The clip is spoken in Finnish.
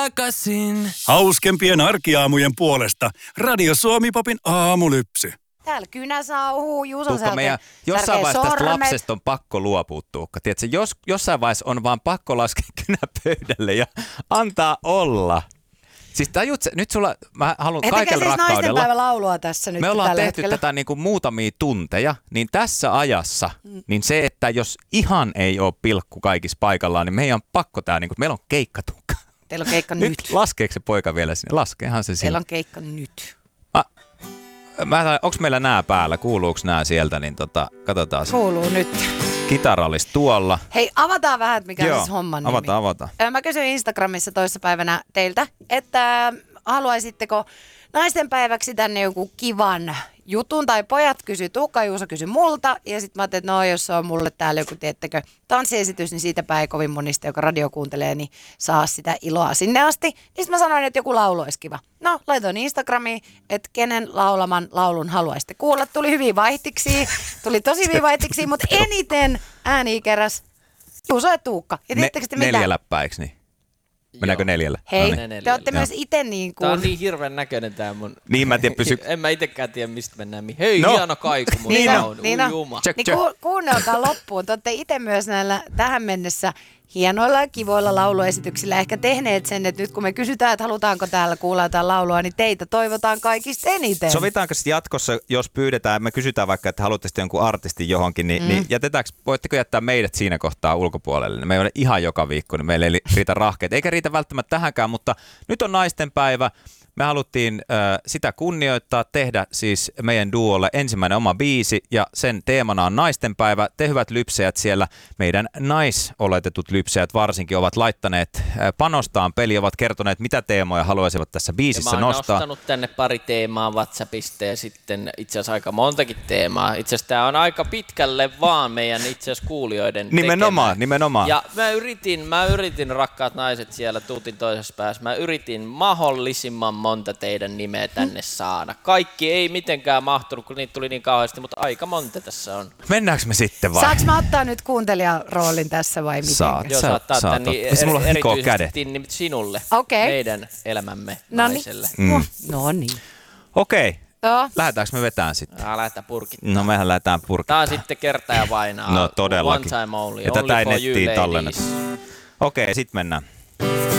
takaisin. Hauskempien arkiaamujen puolesta Radio Suomi-popin aamulypsy. Täällä kynä sauhuu, Juuson Tuukka, meidän jossain vaiheessa tästä lapsesta on pakko luopua, Tuukka. Tiedätkö, jossain vaiheessa on vaan pakko laskea kynä pöydälle ja antaa olla. Siis tajut, nyt mä haluan kaikella siis rakkaudella. naistenpäivälaulua tässä nyt. Me ollaan tällä tehty hetkellä tätä niin kuin muutamia tunteja, niin tässä ajassa, niin se, että jos ihan ei ole pilkku kaikissa paikallaan, niin meidän on pakko tää, niin kuin, meillä on keikka, Tuukka. Teillä on keikka nyt. Laskeeko se poika vielä sinne? Laskeehan se sinne. Teillä on keikka nyt. Onko meillä nää päällä? Kuuluuko nää sieltä? Niin katsotaan. Kuuluu nyt. Kitara olisi tuolla. Hei, avataan vähän, että mikä on siis homman nimi. Avataan. Mä kysyin Instagramissa toissapäivänä teiltä, että haluaisitteko naistenpäiväksi tänne joku kivan jutun, tai pojat kysyi Tuukka, Juuso kysyi multa, ja sitten mä ajattelin, että no jos se on mulle täällä joku, tiettekö, tanssiesitys, niin siitäpä ei kovin monista, joka radio kuuntelee, niin saa sitä iloa sinne asti. Niin sitten mä sanoin, että joku laulu olisi kiva. No, laitoin Instagramiin, että kenen laulaman laulun haluaisitte kuulla. Tuli hyviä vaihtiksi, tosi hyviä vaihtiksi, mutta eniten ääni keräs Juuso ja Tuukka. Ja tiedättekö te mitä? 4 läppää, eikö niin? Mennäänkö 4? Hei, No niin. te olette myös itse niin kuin... Tää on niin hirveän näköinen tää mun... Niin mä en tiedä, En mä itekään tiedä, mistä mennään. Hei, No. hieno kaiku mun saun. Juma. Check. Kuunnelkaa loppuun. Te olette itse myös näillä tähän mennessä hienoilla ja kivoilla lauluesityksillä ehkä tehneet sen, että nyt kun me kysytään, että halutaanko täällä kuulla jotain laulua, niin teitä toivotaan kaikista eniten. Sovitaanko sitten jatkossa, jos pyydetään, me kysytään vaikka, että haluatte sitten jonkun artistin johonkin, niin voitteko jättää meidät siinä kohtaa ulkopuolelle? Me ei ole ihan joka viikko, niin meillä ei riitä rahkeet. Eikä riitä välttämättä tähänkään, mutta nyt on naistenpäivä. Me haluttiin sitä kunnioittaa, tehdä siis meidän duolle ensimmäinen oma biisi ja sen teemana on naistenpäivä. Te hyvät lypsäjät siellä, meidän naisoletetut lypsäjät varsinkin ovat laittaneet panostaan peli, ovat kertoneet mitä teemoja haluaisivat tässä biisissä mä oon nostaa. nostanut tänne pari teemaa WhatsAppista ja sitten itse asiassa aika montakin teemaa. Itse asiassa tää on aika pitkälle vaan meidän itse asiassa kuulijoiden Nimenomaan. Ja mä yritin rakkaat naiset siellä tuutin toisessa päässä, mä yritin mahdollisimman monta teidän nimeä tänne saada. Kaikki ei mitenkään mahtunut, kun niitä tuli niin kauheasti, mutta aika monta tässä on. Mennäänkö me sitten vai? Saanko mä ottaa nyt kuuntelijan roolin tässä vai miten? Saat. Joo, saattaa saat ottaa niin mulla on hikoa kädet. erityisesti sinulle, Okei. meidän elämämme Noniin. naiselle. No niin. Okei. Joo. Lähdetäänkö me vetään sitten? Lähdetään purkittamaan. No mehän lähdetään Tää purkittamaan. on sitten kerta ja vainaa. No todellakin. One time only. Ja tätä Only ei for you nettiin ladies. tallenneta. Okei, sit mennään.